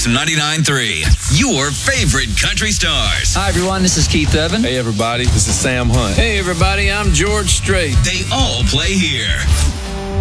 Mix 99.3, your favorite country stars. Hi, everyone. This is Keith Urban. Hey, everybody. This is Sam Hunt. Hey, everybody. I'm George Strait. They all play here.